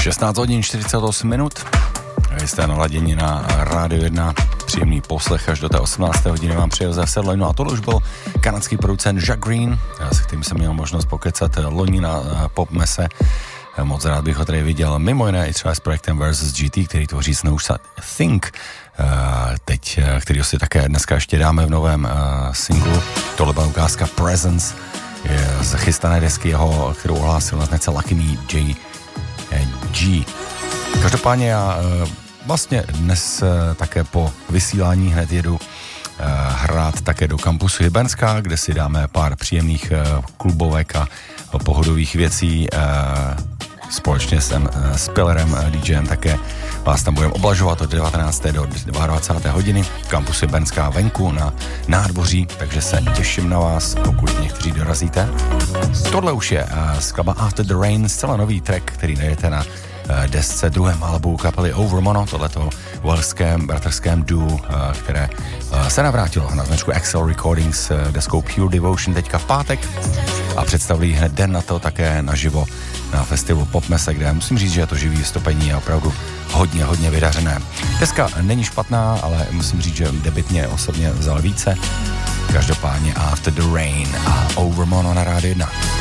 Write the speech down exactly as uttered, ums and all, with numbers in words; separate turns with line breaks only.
šestnáct hodin čtyřicet osm minut. Jste naladěni na Rádio jedna. Příjemný poslech až do té osmnácté hodiny vám přijel ze Sedlej. No a tohle už byl kanadský producent Jack Green, se kterým jsem měl možnost pokecat loni na pop mese. Moc rád bych ho tady viděl. Mimo jiné i třeba s projektem versus. G T, který tvoří Snowshot Think, teď, který si také dneska ještě dáme v novém singlu. Tohle byla ukázka Presence z chystané desky jeho, kterou ohlásil na značce Lucky Me J G. Každopádně já vlastně dnes také po vysílání hned jedu hrát také do kampusu Hybenská, kde si dáme pár příjemných klubovek a pohodových věcí. Společně jsem s Pillerem DJem také vás tam budeme oblažovat od devatenácté do dvacáté druhé hodiny v kampusu Hybenská venku na nádvoří, takže se těším na vás, pokud někteří dorazíte. Tohle už je skladba After the Rain, zcela nový track, který najdete na desce druhém albu kapely Overmono, tohleto waleském bratrském duo, které se navrátilo na značku Excel Recordings deskou Pure Devotion teďka v pátek a představili hned den na to také naživo na festivalu Popmese, kde musím říct, že je to živý vystupení a opravdu hodně, hodně vydařené. Deska není špatná, ale musím říct, že debitně osobně vzal více. Každopádně After the Rain a Overmono na Rádio jedna.